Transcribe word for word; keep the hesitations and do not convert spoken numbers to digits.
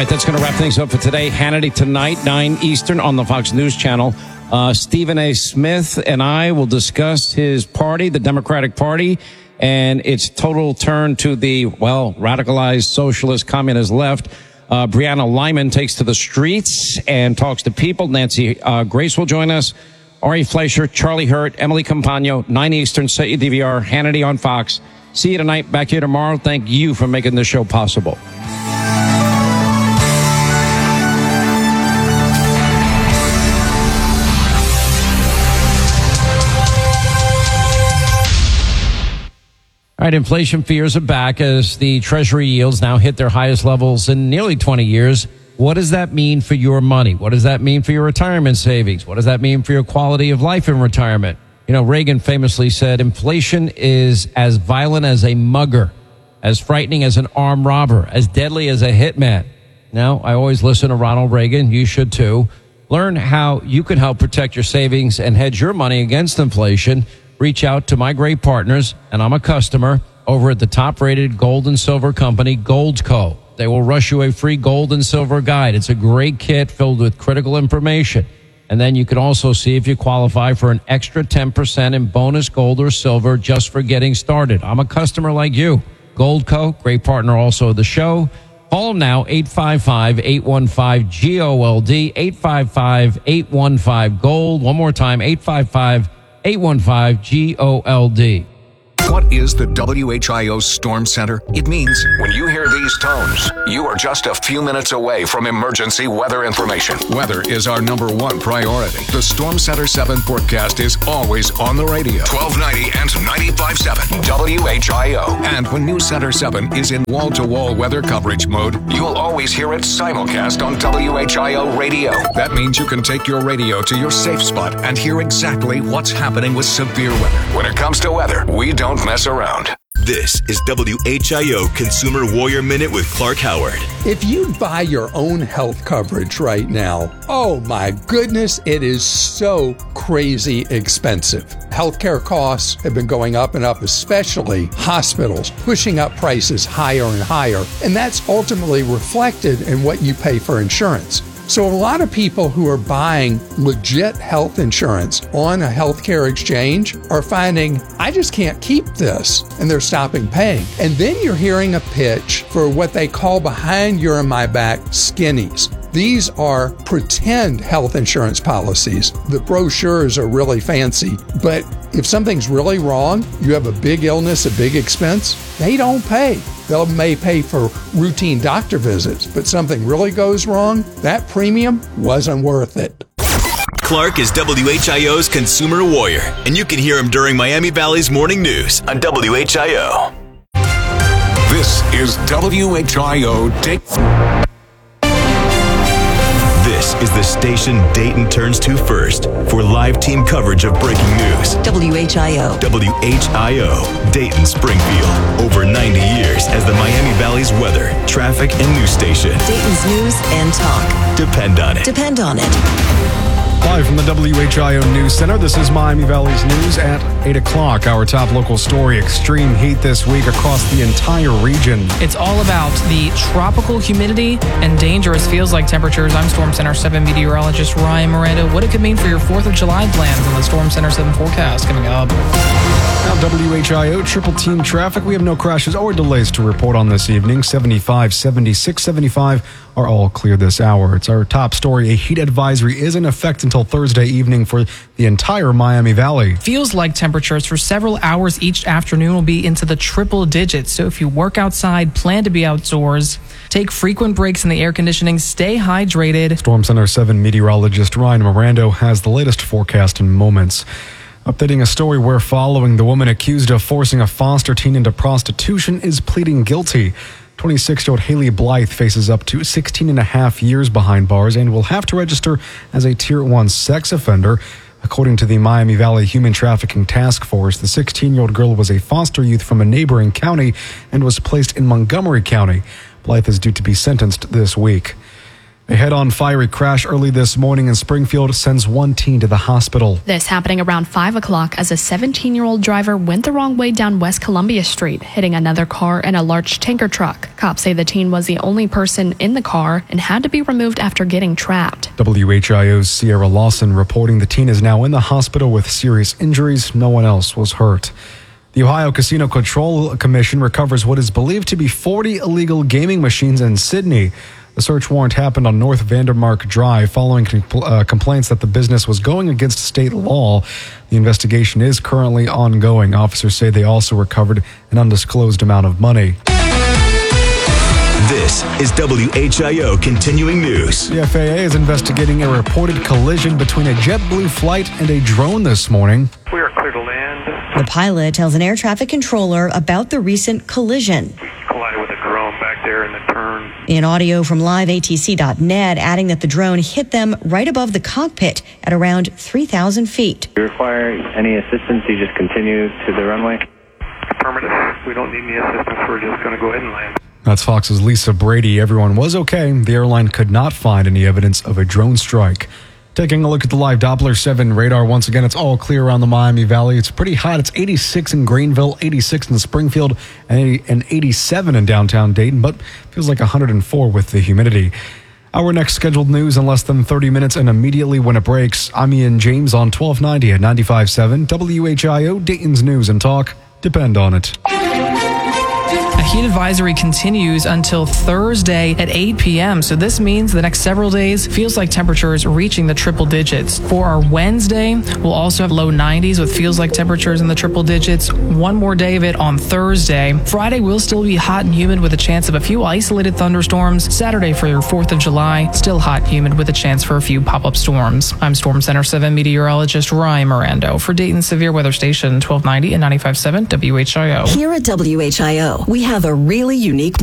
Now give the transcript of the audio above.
that's going to wrap things up for today. Hannity tonight, nine Eastern on the Fox News Channel. Uh, Stephen A. Smith and I will discuss his party, the Democratic Party, and its total turn to the, well, radicalized socialist communist left. Uh, Brianna Lyman takes to the streets and talks to people. Nancy uh, Grace will join us. Ari Fleischer, Charlie Hurt, Emily Campagno, nine Eastern, set your D V R, Hannity on Fox. See you tonight, back here tomorrow. Thank you for making this show possible. All right, inflation fears are back as the Treasury yields now hit their highest levels in nearly twenty years. What does that mean for your money? What does that mean for your retirement savings? What does that mean for your quality of life in retirement? You know, Reagan famously said, inflation is as violent as a mugger, as frightening as an armed robber, as deadly as a hitman. Now, I always listen to Ronald Reagan. You should too. Learn how you can help protect your savings and hedge your money against inflation. Reach out to my great partners, and I'm a customer, over at the top-rated gold and silver company, Goldco. They will rush you a free gold and silver guide. It's a great kit filled with critical information. And then you can also see if you qualify for an extra ten percent in bonus gold or silver just for getting started. I'm a customer like you. Goldco, great partner also of the show. Call them now, eight five five, eight one five, G O L D, eight five five, eight one five, GOLD. One more time, eight five five, eight one five, G O L D. What is the W H I O Storm Center? It means when you hear these tones, you are just a few minutes away from emergency weather information. Weather is our number one priority. The Storm Center seven forecast is always on the radio. twelve ninety and ninety-five point seven W H I O. And when News Center seven is in wall-to-wall weather coverage mode, you'll always hear it simulcast on W H I O radio. That means you can take your radio to your safe spot and hear exactly what's happening with severe weather. When it comes to weather, we don't mess around. This is W H I O Consumer Warrior Minute with Clark Howard. If you buy your own health coverage right now, oh my goodness, it is so crazy expensive. Healthcare costs have been going up and up, especially hospitals, pushing up prices higher and higher, and that's ultimately reflected in what you pay for insurance. So a lot of people who are buying legit health insurance on a healthcare exchange are finding, I just can't keep this, and they're stopping paying. And then you're hearing a pitch for what they call behind your and my back skinnies. These are pretend health insurance policies. The brochures are really fancy, but if something's really wrong, you have a big illness, a big expense, they don't pay. They may pay for routine doctor visits, but something really goes wrong, that premium wasn't worth it. Clark is W H I O's Consumer Warrior, and you can hear him during Miami Valley's Morning News on W H I O. This is W H I O Take. This is the station Dayton turns to first for live team coverage of breaking news. W H I O. W H I O, Dayton Springfield. Over ninety years as the Miami Valley's weather, traffic, and news station. Dayton's news and talk. Depend on it. Depend on it. Live from the W H I O News Center, this is Miami Valley's News at eight o'clock. Our top local story, extreme heat this week across the entire region. It's all about the tropical humidity and dangerous feels-like temperatures. I'm Storm Center seven meteorologist Ryan Miranda. What it could mean for your fourth of July plans on the Storm Center seven forecast coming up. Now, W H I O triple team traffic. We have no crashes or delays to report on this evening. seventy-five, seventy-six, seventy-five are all clear this hour. It's our top story. A heat advisory is in effect until Thursday evening for the entire Miami Valley. Feels like temperatures for several hours each afternoon will be into the triple digits. So if you work outside, plan to be outdoors, take frequent breaks in the air conditioning, stay hydrated. Storm Center seven meteorologist Ryan Miranda has the latest forecast in moments. Updating a story we're following, the woman accused of forcing a foster teen into prostitution is pleading guilty. twenty-six-year-old Haley Blythe faces up to sixteen and a half years behind bars and will have to register as a Tier one sex offender. According to the Miami Valley Human Trafficking Task Force, the sixteen-year-old girl was a foster youth from a neighboring county and was placed in Montgomery County. Blythe is due to be sentenced this week. A head-on fiery crash early this morning in Springfield sends one teen to the hospital. This happening around five o'clock as a seventeen-year-old driver went the wrong way down West Columbia Street, hitting another car and a large tanker truck. Cops say the teen was the only person in the car and had to be removed after getting trapped. W H I O's Sierra Lawson reporting the teen is now in the hospital with serious injuries. No one else was hurt. The Ohio Casino Control Commission recovers what is believed to be forty illegal gaming machines in Sydney. The search warrant happened on North Vandermark Drive following compl- uh, complaints that the business was going against state law. The investigation is currently ongoing. Officers say they also recovered an undisclosed amount of money. This is W H I O Continuing News. The F A A is investigating a reported collision between a JetBlue flight and a drone this morning. We are clear to land. The pilot tells an air traffic controller about the recent collision. Collided with a drone back there in the turn. In audio from live A T C dot net, adding that the drone hit them right above the cockpit at around three thousand feet. If you require any assistance, you just continue to the runway. Affirmative. We don't need any assistance. We're just going to go ahead and land. That's Fox's Lisa Brady. Everyone was okay. The airline could not find any evidence of a drone strike. Taking a look at the live Doppler seven radar. Once again, it's all clear around the Miami Valley. It's pretty hot. It's eighty-six in Greenville, eighty-six in Springfield, and eighty-seven in downtown Dayton, but feels like one hundred four with the humidity. Our next scheduled news in less than thirty minutes and immediately when it breaks. I'm Ian James on twelve ninety at ninety-five point seven W H I O, Dayton's News and Talk. Depend on it. A heat advisory continues until Thursday at eight p.m. So this means the next several days feels like temperatures reaching the triple digits. For our Wednesday, we'll also have low nineties with feels like temperatures in the triple digits. One more day of it on Thursday. Friday will still be hot and humid with a chance of a few isolated thunderstorms. Saturday for your fourth of July, still hot and humid with a chance for a few pop-up storms. I'm Storm Center seven meteorologist Ryan Mirando for Dayton Severe Weather Station twelve ninety and ninety-five point seven W H I O. Here at W H I O, we have a really unique